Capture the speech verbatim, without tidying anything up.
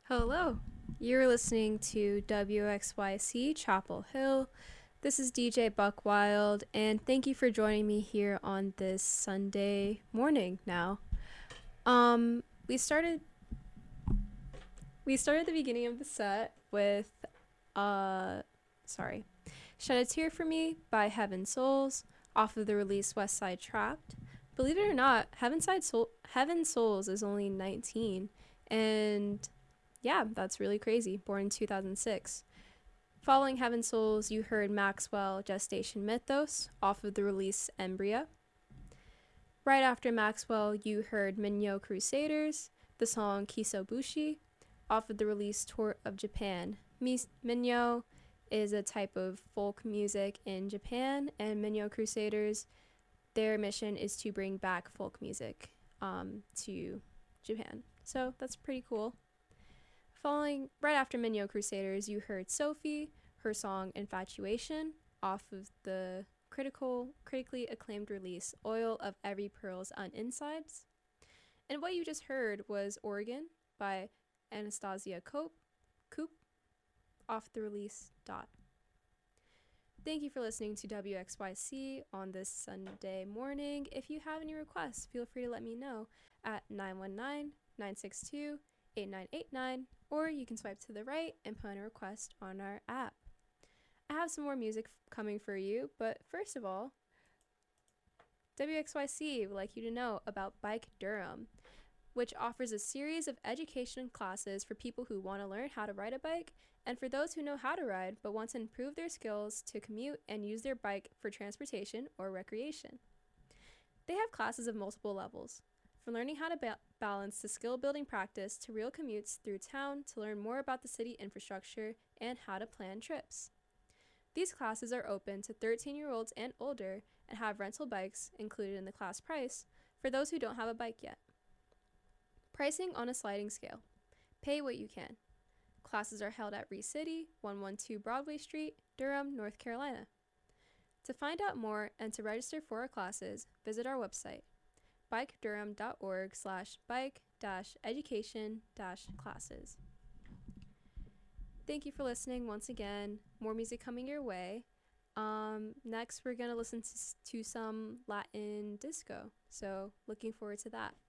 Hello. You're listening to W X Y C Chapel Hill. This is D J Buck Wild, and thank you for joining me here on this Sunday morning now. Um, we started we started the beginning of the set with uh sorry. Shed a Tear for Me by Heaven Souls off of the release West Side Trapped. Believe it or not, Heaven Side Soul Heaven Souls is only nineteen, and yeah, that's really crazy. Born in two thousand six. Following Heaven Souls, you heard Maxwell Gestation Mythos off of the release Embrya. Right after Maxwell, you heard Minyo Crusaders, the song Kisobushi, off of the release Tour of Japan. Minyo is a type of folk music in Japan, and Minyo Crusaders, their mission is to bring back folk music um, to Japan. So that's pretty cool. Following right after Minyo Crusaders, you heard Sophie, her song Infatuation, off of the critical, critically acclaimed release Oil of Every Pearl's on Insides. And what you just heard was Oregon by Anastasia Cope, Coop, off the release Dot. Thank you for listening to W X Y C on this Sunday morning. If you have any requests, feel free to let me know at nine one nine, nine six two, eight nine eight nine, or you can swipe to the right and put in a request on our app. I have some more music f- coming for you, but first of all, W X Y C would like you to know about Bike Durham, which offers a series of education classes for people who want to learn how to ride a bike and for those who know how to ride but want to improve their skills to commute and use their bike for transportation or recreation. They have classes of multiple levels, from learning how to ba- balance the skill-building practice to real commutes through town to learn more about the city infrastructure and how to plan trips. These classes are open to thirteen-year-olds and older and have rental bikes included in the class price for those who don't have a bike yet. Pricing on a sliding scale. Pay what you can. Classes are held at Ree City, one twelve Broadway Street, Durham, North Carolina. To find out more and to register for our classes, visit our website, bikedurham.org slash bike dash education dash classes. Thank you for listening once again. More music coming your way. Um, next, we're going to listen to, to some Latin disco. So looking forward to that.